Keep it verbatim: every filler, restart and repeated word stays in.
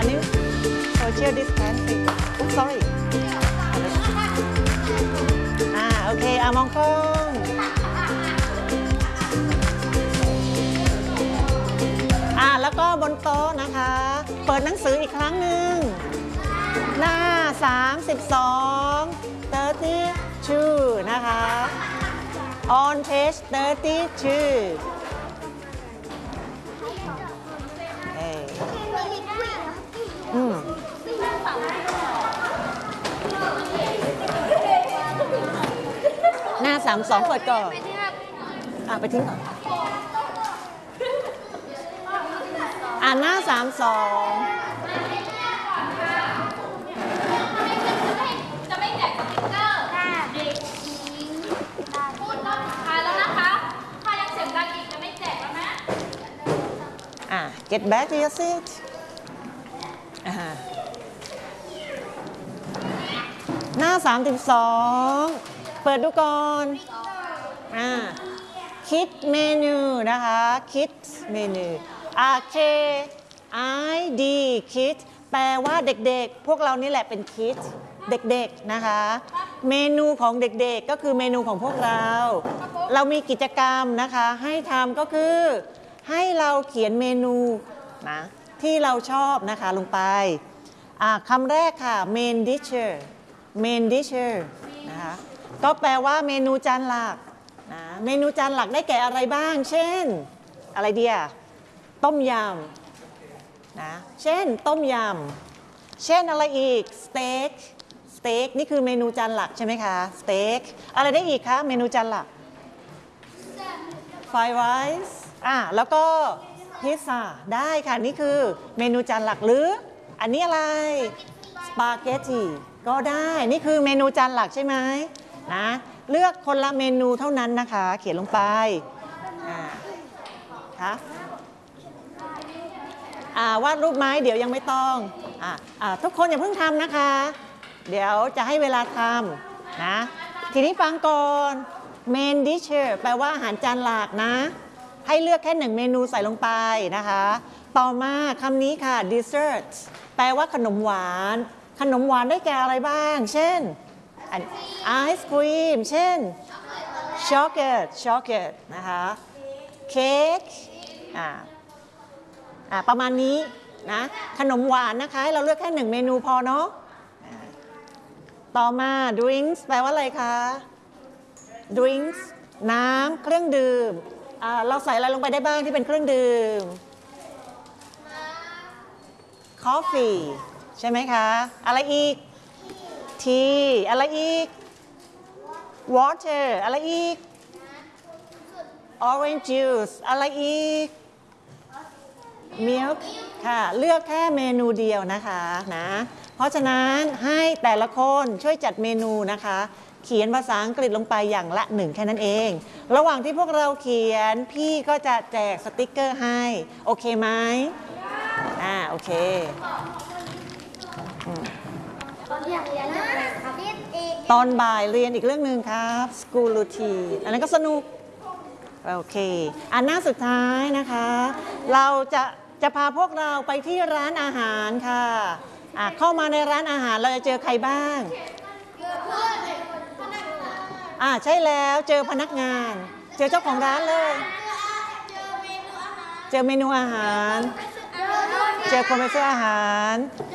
อันนี้ social distancing อุ๊บ sorry อ่าโอเคอ่ะมองกล้องอ่าแล้วก็บนโต๊ะนะคะ เปิดหนังสืออีกครั้งหนึ่งหน้าสามสิบสองสามสิบสองนะคะ on page สามสิบสองเอ้ยอืมหน้าสามสองเปิดก่อนอ่ะไปทิ้งก่อนอ่านหน้าสามสองจะไม่แจกสติ๊กเกอร์เด็กหญิงพูดรอบสุดท้ายแล้วนะคะ ถ้ายังเสียงดังอีกจะไม่แจกแล้วนะอ่ะ get back to your seat อ่าหน้าสามสิบสองเปิดดูก่อนอ่าคิดเมนูนะคะคิดเมนูอ่า K I D คิดแปลว่าเด็กๆพวกเรานี่แหละเป็นคิดเด็กๆนะคะเมนูของเด็กๆก็คือเมนูของพวกเราเรามีกิจกรรมนะคะให้ทำก็คือให้เราเขียนเมนูนะที่เราชอบนะคะลงไปอ่าคำแรกค่ะ main dishes main dishes นะคะก็แปลว่าเมนูจานหลักนะเมนูจานหลักได้แก่อะไรบ้างเช่นอะไรเดียต้มยำนะเช่นต้มยำเช่นอะไรอีกสเต็กสเต็กนี่คือเมนูจานหลักใช่ไหมคะสเต็กอะไรได้อีกคะเมนูจานหลักไฟไรซ์อ่ะแล้วก็พิซซ่าได้ค่ะนี่คือเมนูจานหลักหรืออันนี้อะไรสปาเกตตีก็ได้นี่คือเมนูจานหลักใช่ไหมนะเลือกคนละเมนูเท่านั้นนะคะเขียนลงไปอ่าค่ะอ่าวาดรูปไหมเดี๋ยวยังไม่ต้องอ่าอ่าทุกคนอย่าเพิ่งทำนะคะเดี๋ยวจะให้เวลาทำนะทีนี้ฟังก่อน main dish แปลว่าอาหารจานหลักนะให้เลือกแค่หนึ่งเมนูใส่ลงไปนะคะต่อมาคำนี้ค่ะ dessert แปลว่าขนมหวานขนมหวานได้แก่อะไรบ้างเช่นไอศครีมเช่นช็อกโกแลตช็อกโกแลตนะคะเค้กอ่าอ่าประมาณนี้นะขนมหวานนะคะให้เราเลือกแค่หนึ่งเมนูพอเนาะต่อมา drinks แปลว่าอะไรคะ drinks น้ำเครื่องดื่มอ่าเราใส่อะไรลงไปได้บ้างที่เป็นเครื่องดื่ม coffee ใช่ไหมคะอะไรอีก tea อะไรอีก water อะไรอีก orange juice อะไรอีก milk ค่ะเลือกแค่เมนูเดียวนะคะนะเพราะฉะนั้นให้แต่ละคนช่วยจัดเมนูนะคะเขียนภาษาอังกฤษลงไปอย่างละหนึ่งแค่นั้นเองระหว่างที่พวกเราเขียนพี่ก็จะแจกสติกเกอร์ให้โอเคไหมอ่าโอเคตอนบ่ายเรียนอีกเรื่องหนึ่งครับ school routine อันนั้นก็สนุกโอเคอันหน้าสุดท้ายนะคะเราจะจะพาพวกเราไปที่ร้านอาหารค่ะอ่ะเข้ามาในร้านอาหารเราจะเจอใครบ้างอ่าใช่แล้วเจอพนักงานเจอเจ้าของร้านเลยเจอเมนูอาหารเจอคนไปซื้ออาหาร